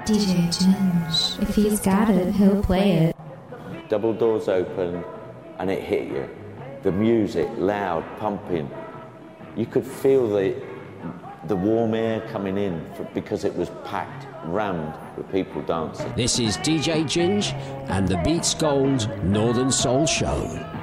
DJ Ginge. If he's got it, he'll play it. Double doors open and it hit you. The music, loud, pumping. You could feel the warm air coming in because it was packed, rammed with people dancing. This is DJ Ginge and the Beats Gold Northern Soul Show.